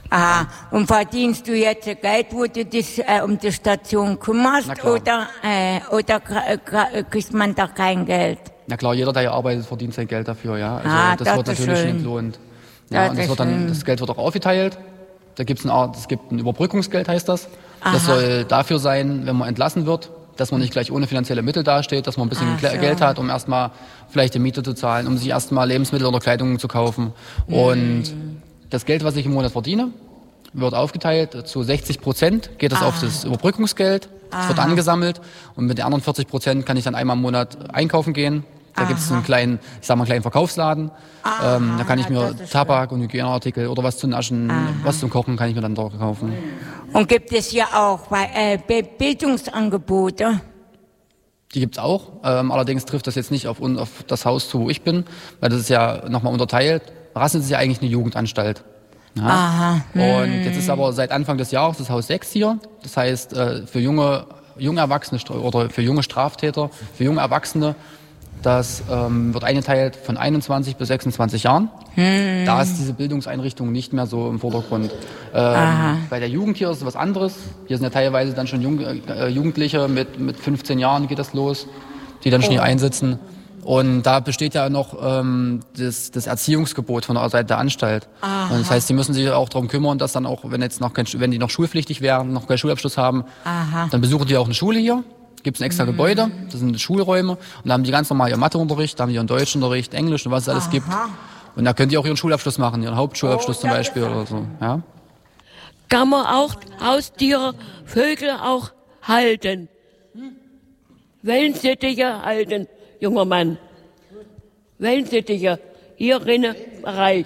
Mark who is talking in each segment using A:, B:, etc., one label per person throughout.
A: Aha. Und verdienst du jetzt Geld, wo du dich um die Station kümmerst, oder kriegt man da kein Geld?
B: Na klar, jeder, der hier arbeitet, verdient sein Geld dafür, ja. Also das wird natürlich
A: schön.
B: entlohnt. Ja, und das Geld wird auch aufgeteilt. Es gibt ein Überbrückungsgeld, heißt das. Aha. Das soll dafür sein, wenn man entlassen wird, dass man nicht gleich ohne finanzielle Mittel dasteht, dass man ein bisschen Geld hat, um erstmal vielleicht die Miete zu zahlen, um sich erstmal Lebensmittel oder Kleidung zu kaufen. Und das Geld, was ich im Monat verdiene, wird aufgeteilt. Zu 60% geht das auf das Überbrückungsgeld. Das wird angesammelt. Und mit den anderen 40% kann ich dann einmal im Monat einkaufen gehen. Da gibt es einen kleinen Verkaufsladen. Da kann ich mir Tabak und Hygieneartikel oder was zu naschen, was zum Kochen kann ich mir dann dort kaufen.
A: Und gibt es hier auch Bildungsangebote?
B: Die gibt's auch. Allerdings trifft das jetzt nicht auf das Haus zu, wo ich bin, weil das ist ja nochmal unterteilt. Rassens ist ja eigentlich eine Jugendanstalt. Ja.
A: Aha.
B: Und jetzt ist aber seit Anfang des Jahres das Haus 6 hier. Das heißt, für junge Erwachsene oder für junge Straftäter, für junge Erwachsene, das wird eingeteilt von 21 bis 26 Jahren. Da ist diese Bildungseinrichtung nicht mehr so im Vordergrund. Bei der Jugend hier ist es was anderes. Hier sind ja teilweise dann schon Jugendliche mit 15 Jahren geht das los, die dann schon hier einsitzen. Und da besteht ja noch das Erziehungsgebot von der Seite der Anstalt. Und das heißt, sie müssen sich auch darum kümmern, dass dann auch, wenn die noch schulpflichtig wären, noch keinen Schulabschluss haben, dann besuchen die auch eine Schule hier. Gibt es ein extra Gebäude, das sind Schulräume. Und da haben die ganz normal ihren Matheunterricht, da haben die ihren Deutschunterricht, Englisch und was es alles gibt. Und da können die auch ihren Schulabschluss machen, ihren Hauptschulabschluss zum Beispiel oder so. Ja?
C: Kann man auch Haustiere, Vögel auch halten? Wellensittiche halten, junger Mann. Wellensittiche, hier drinnen Bereich.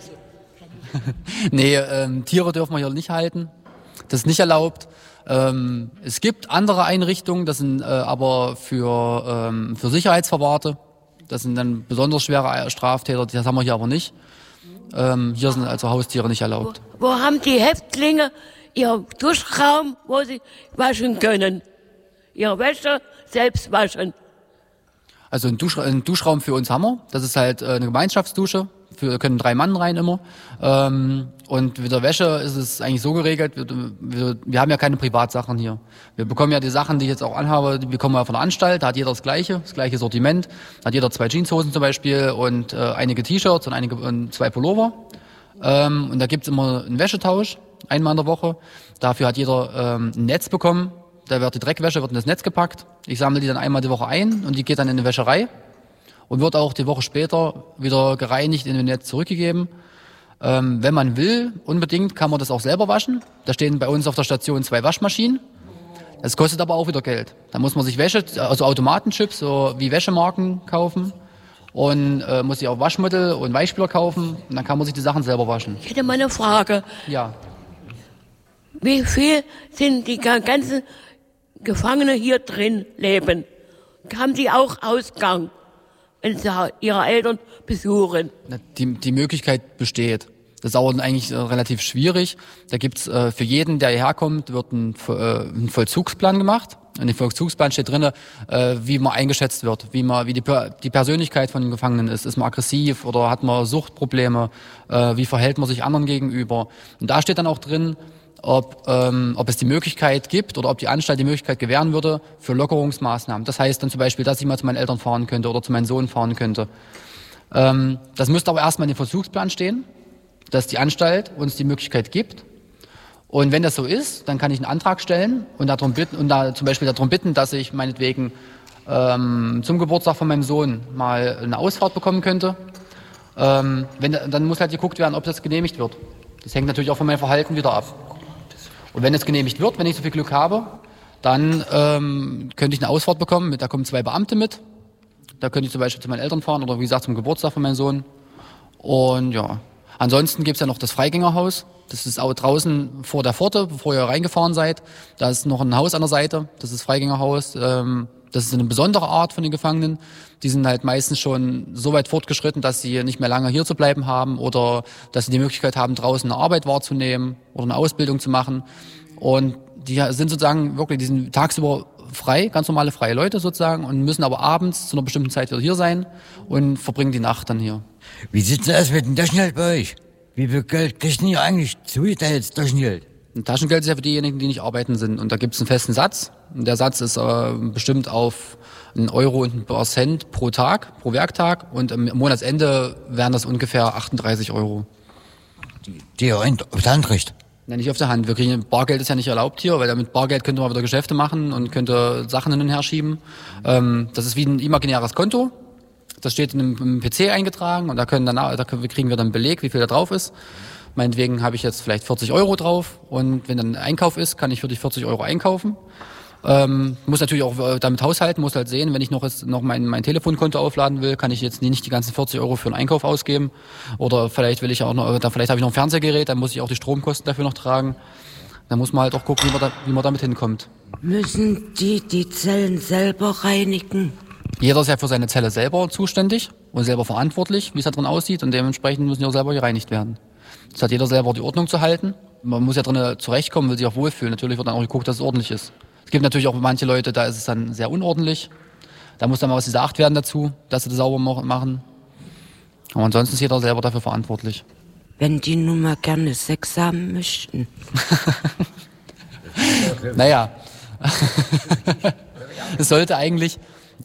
B: Nee, Tiere dürfen wir hier nicht halten. Das ist nicht erlaubt. Es gibt andere Einrichtungen, das sind aber für Sicherheitsverwahrte. Das sind dann besonders schwere Straftäter, das haben wir hier aber nicht. Hier sind also Haustiere nicht erlaubt.
C: Wo haben die Häftlinge ihren Duschraum, wo sie waschen können? Ihre Wäsche selbst waschen?
B: Also einen Duschraum für uns haben wir. Das ist halt eine Gemeinschaftsdusche. Da können 3 Mann rein immer. Und mit der Wäsche ist es eigentlich so geregelt, wir haben ja keine Privatsachen hier. Wir bekommen ja die Sachen, die ich jetzt auch anhabe, die bekommen wir von der Anstalt. Da hat jeder das gleiche Sortiment. Da hat jeder 2 Jeanshosen zum Beispiel und einige T-Shirts und 2 Pullover. Und da gibt's immer einen Wäschetausch, einmal in der Woche. Dafür hat jeder ein Netz bekommen. Da wird die Dreckwäsche in das Netz gepackt. Ich sammle die dann einmal die Woche ein und die geht dann in eine Wäscherei. Und wird auch die Woche später wieder gereinigt in den Netz zurückgegeben. Wenn man will, unbedingt, kann man das auch selber waschen. Da stehen bei uns auf der Station 2 Waschmaschinen. Das kostet aber auch wieder Geld. Da muss man sich also Automatenchips, so wie Wäschemarken kaufen. Und muss sich auch Waschmittel und Weichspüler kaufen. Und dann kann man sich die Sachen selber waschen.
C: Ich hätte mal eine Frage.
B: Ja.
C: Wie viel sind die ganzen Gefangene hier drin leben? Haben die auch Ausgang, wenn sie ihre Eltern besuchen?
B: Die Möglichkeit besteht. Das ist aber eigentlich relativ schwierig. Da gibt's für jeden, der hierher kommt, wird ein Vollzugsplan gemacht. In dem Vollzugsplan steht drin, wie man eingeschätzt wird, wie die Persönlichkeit von den Gefangenen ist. Ist man aggressiv oder hat man Suchtprobleme? Wie verhält man sich anderen gegenüber? Und da steht dann auch drin, ob es die Möglichkeit gibt oder ob die Anstalt die Möglichkeit gewähren würde für Lockerungsmaßnahmen. Das heißt dann zum Beispiel, dass ich mal zu meinen Eltern fahren könnte oder zu meinem Sohn fahren könnte. Das müsste aber erstmal in dem Versuchsplan stehen, dass die Anstalt uns die Möglichkeit gibt. Und wenn das so ist, dann kann ich einen Antrag stellen und zum Beispiel darum bitten, dass ich meinetwegen zum Geburtstag von meinem Sohn mal eine Ausfahrt bekommen könnte. Dann muss halt geguckt werden, ob das genehmigt wird. Das hängt natürlich auch von meinem Verhalten wieder ab. Und wenn es genehmigt wird, wenn ich so viel Glück habe, dann könnte ich eine Ausfahrt bekommen. Da kommen 2 Beamte mit. Da könnte ich zum Beispiel zu meinen Eltern fahren oder wie gesagt zum Geburtstag von meinem Sohn. Und ja, ansonsten gibt's ja noch das Freigängerhaus. Das ist auch draußen vor der Pforte, bevor ihr reingefahren seid. Da ist noch ein Haus an der Seite. Das ist das Freigängerhaus. Das ist eine besondere Art von den Gefangenen. Die sind halt meistens schon so weit fortgeschritten, dass sie nicht mehr lange hier zu bleiben haben oder dass sie die Möglichkeit haben, draußen eine Arbeit wahrzunehmen oder eine Ausbildung zu machen. Und die sind sozusagen wirklich, die sind tagsüber frei, ganz normale freie Leute sozusagen und müssen aber abends zu einer bestimmten Zeit wieder hier sein und verbringen die Nacht dann hier.
D: Wie sieht es aus mit dem Taschengeld bei euch? Wie viel Geld kriegen die eigentlich zugeteilt, Taschengeld?
B: Ein Taschengeld ist ja für diejenigen, die nicht arbeiten sind. Und da gibt es einen festen Satz. Und der Satz ist bestimmt auf 1 Euro und ein paar Cent pro Tag, pro Werktag. Und am Monatsende wären das ungefähr 38 Euro.
D: Die ihr auf der Hand kriegt?
B: Nein, nicht auf der Hand. Bargeld ist ja nicht erlaubt hier, weil mit Bargeld könnte man wieder Geschäfte machen und könnte Sachen hin und her schieben. Das ist wie ein imaginäres Konto. Das steht in einem PC eingetragen und da kriegen wir dann einen Beleg, wie viel da drauf ist. Meinetwegen habe ich jetzt vielleicht 40 Euro drauf und wenn dann ein Einkauf ist, kann ich für die 40 Euro einkaufen. Muss natürlich auch damit haushalten, muss halt sehen, wenn ich noch mein Telefonkonto aufladen will, kann ich jetzt nicht die ganzen 40 Euro für einen Einkauf ausgeben. Oder vielleicht vielleicht habe ich noch ein Fernsehgerät, dann muss ich auch die Stromkosten dafür noch tragen. Dann muss man halt auch gucken, wie man damit hinkommt.
A: Müssen die Zellen selber reinigen?
B: Jeder ist ja für seine Zelle selber zuständig und selber verantwortlich, wie es da drin aussieht und dementsprechend müssen die auch selber gereinigt werden. Das hat jeder selber die Ordnung zu halten. Man muss ja drin zurechtkommen, will sich auch wohlfühlen. Natürlich wird dann auch geguckt, dass es ordentlich ist. Es gibt natürlich auch manche Leute, da ist es dann sehr unordentlich. Da muss dann mal was gesagt werden dazu, dass sie das sauber machen. Aber ansonsten ist jeder selber dafür verantwortlich.
A: Wenn die nun mal gerne Sex haben möchten.
B: Naja, es sollte eigentlich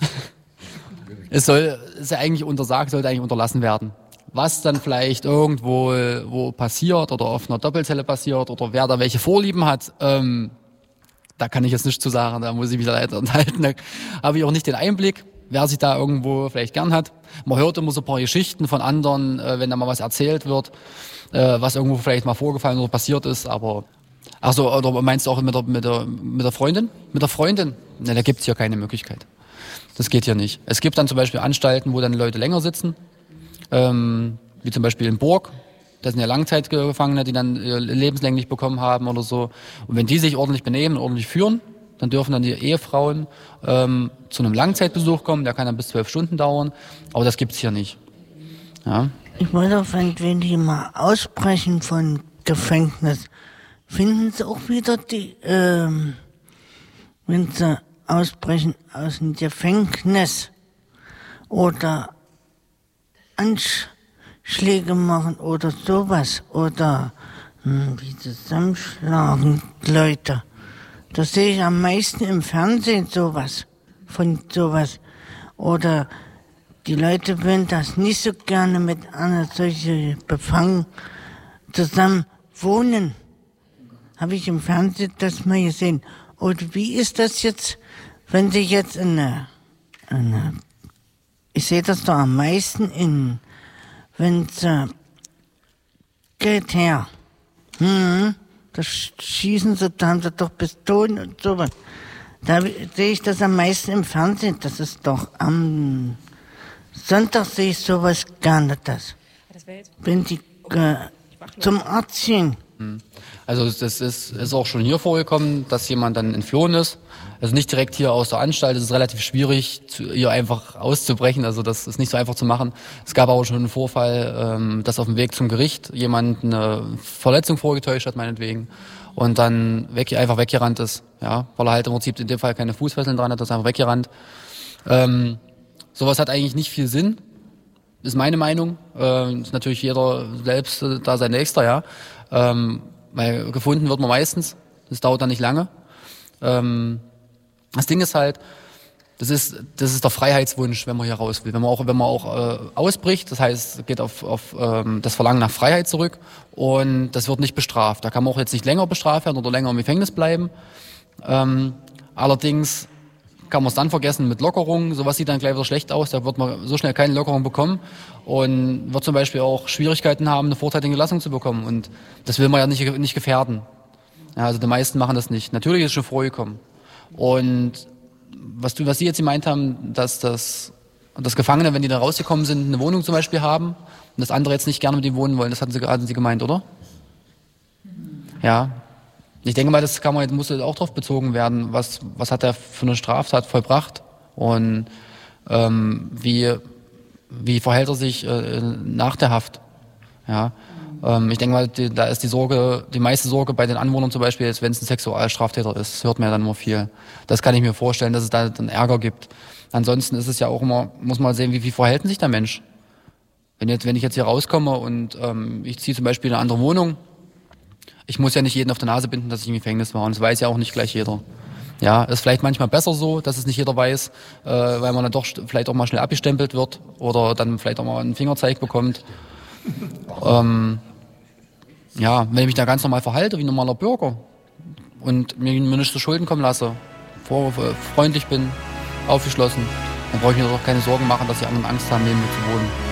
B: untersagt, sollte eigentlich unterlassen werden. Was dann vielleicht irgendwo wo passiert oder auf einer Doppelzelle passiert oder wer da welche Vorlieben hat, da kann ich jetzt nichts zu sagen, da muss ich mich leider enthalten. Da habe ich auch nicht den Einblick, wer sich da irgendwo vielleicht gern hat. Man hört immer so ein paar Geschichten von anderen, wenn da mal was erzählt wird, was irgendwo vielleicht mal vorgefallen oder passiert ist, aber oder meinst du auch mit der Freundin? Mit der Freundin? Ne, da gibt's hier keine Möglichkeit. Das geht hier nicht. Es gibt dann zum Beispiel Anstalten, wo dann Leute länger sitzen, wie zum Beispiel in Burg. Das sind ja Langzeitgefangene, die dann lebenslänglich bekommen haben oder so. Und wenn die sich ordentlich benehmen, ordentlich führen, dann dürfen dann die Ehefrauen zu einem Langzeitbesuch kommen. Der kann dann bis 12 Stunden dauern. Aber das gibt's hier nicht. Ja.
E: Ich wollte auch, wenn die mal ausbrechen von Gefängnis, finden sie auch wieder wenn sie ausbrechen aus dem Gefängnis oder Anschläge machen oder sowas oder wie zusammenschlagen Leute. Das sehe ich am meisten im Fernsehen von sowas. Oder die Leute würden das nicht so gerne mit einer solchen Befangen zusammen wohnen. Habe ich im Fernsehen das mal gesehen. Und wie ist das jetzt, wenn sie jetzt ich sehe das doch am meisten wenn sie geht her. Da schießen sie, da haben sie doch Pistolen und sowas. Da sehe ich das am meisten im Fernsehen. Das ist doch am Sonntag sehe ich sowas gar nicht. Wenn die zum Arzt gehen.
B: Also das ist auch schon hier vorgekommen, dass jemand dann entflohen ist. Also nicht direkt hier aus der Anstalt. Es ist relativ schwierig, hier einfach auszubrechen. Also das ist nicht so einfach zu machen. Es gab aber schon einen Vorfall, dass auf dem Weg zum Gericht jemand eine Verletzung vorgetäuscht hat, meinetwegen. Und dann einfach weggerannt ist. Ja, weil er halt im Prinzip in dem Fall keine Fußfesseln dran hat, ist einfach weggerannt. Sowas hat eigentlich nicht viel Sinn. Ist meine Meinung. Ist natürlich jeder selbst da sein Nächster, ja. Weil gefunden wird man meistens. Das dauert dann nicht lange. Das Ding ist halt, das ist der Freiheitswunsch, wenn man hier raus will. Wenn man auch ausbricht, das heißt, es geht auf das Verlangen nach Freiheit zurück und das wird nicht bestraft. Da kann man auch jetzt nicht länger bestraft werden oder länger im Gefängnis bleiben. Allerdings kann man es dann vergessen mit Lockerungen. Sowas sieht dann gleich wieder schlecht aus. Da wird man so schnell keine Lockerung bekommen und wird zum Beispiel auch Schwierigkeiten haben, eine vorzeitige Entlassung zu bekommen. Und das will man ja nicht gefährden. Ja, also die meisten machen das nicht. Natürlich ist es schon vorgekommen. Und was Sie jetzt gemeint haben, dass Gefangene, wenn die da rausgekommen sind, eine Wohnung zum Beispiel haben und das andere jetzt nicht gerne mit ihm wohnen wollen, das hatten Sie gemeint, oder? Ja. Ich denke mal, das muss auch darauf bezogen werden, was hat er für eine Straftat vollbracht und wie verhält er sich nach der Haft. Ja. Ich denke mal, da ist die meiste Sorge bei den Anwohnern zum Beispiel, wenn es ein Sexualstraftäter ist. Das hört man ja dann immer viel. Das kann ich mir vorstellen, dass es da dann Ärger gibt. Ansonsten ist es ja auch immer, muss man sehen, wie verhält sich der Mensch. Wenn ich jetzt hier rauskomme und ich ziehe zum Beispiel in eine andere Wohnung, ich muss ja nicht jeden auf der Nase binden, dass ich im Gefängnis war. Und das weiß ja auch nicht gleich jeder. Ja, ist vielleicht manchmal besser so, dass es nicht jeder weiß, weil man dann doch vielleicht auch mal schnell abgestempelt wird oder dann vielleicht auch mal einen Fingerzeig bekommt. Ja, wenn ich mich da ganz normal verhalte, wie ein normaler Bürger und mir nicht zu Schulden kommen lasse, freundlich bin, aufgeschlossen, dann brauche ich mir doch keine Sorgen machen, dass die anderen Angst haben, neben mir zu wohnen.